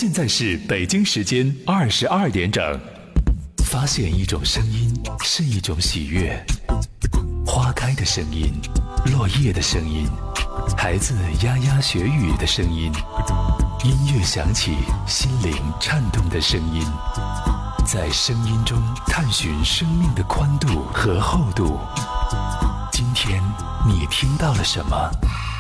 现在是北京时间22点整。发现一种声音是一种喜悦，花开的声音，落叶的声音，孩子牙牙学语的声音，音乐响起，心灵颤动的声音，在声音中探寻生命的宽度和厚度。今天你听到了什么？